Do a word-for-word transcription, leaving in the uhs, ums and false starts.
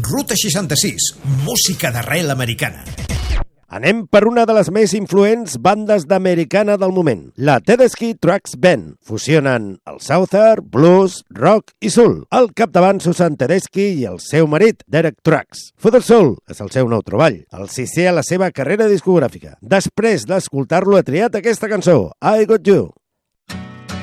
Ruta seixanta-sis, música d'arrel americana. Anem per una de les més influents bandes d'americana del moment, la Tedeschi Trucks Band. Fusionen el Southern, blues, rock i soul. Al capdavant Susan Tedeschi i el seu marit, Derek Trucks. Food Soul és el seu nou treball, el sisè a la seva carrera discogràfica. Després d'escoltar-lo ha triat aquesta cançó, I Got You.